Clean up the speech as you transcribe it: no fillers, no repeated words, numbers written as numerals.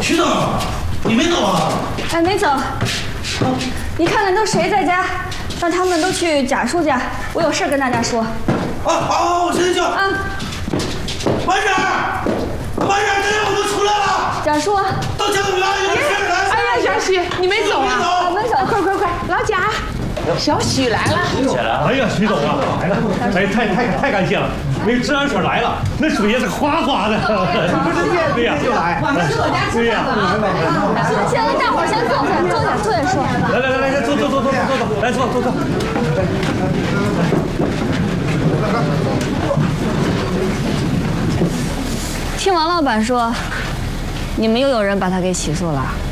徐总，你没走啊？ 哎，没走。你看看都谁在家，让他们都去贾叔家，我有事跟大家说。 好，我现在就。完事儿，大家我们出来了。 贾叔， 到家里来，有事来。 哎呀，小许，你没走啊？ 没走， 快，老贾，小许来了。 哎呀，徐总啊，来了！哎，太感谢了，那治安水来了，那水也是哗哗的。对呀，就来。对呀。 行，大伙儿先坐下说。 来，坐，来坐。 听王老板说，你们又有人把他给起诉了。